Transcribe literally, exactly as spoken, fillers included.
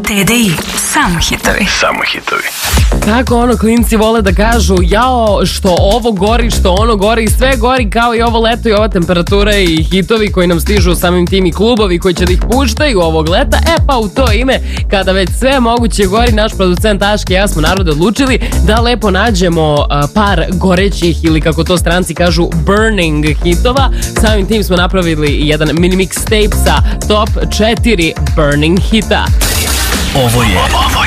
T D I, samo hitovi. Samo hitovi. Kako ono klinci vole da kažu, jao što ovo gori, što ono gori, sve gori kao i ovo leto i ova temperatura i hitovi koji nam stižu samim tim i klubovi koji će da ih puštaju ovog leta. E pa u to ime, kada već sve moguće gori, naš producent Aške i ja smo narode odlučili da lepo nađemo uh, par gorećih ili kako to stranci kažu burning hitova. Samim tim smo napravili jedan mini mixtape sa top četiri burning hita. Ovo je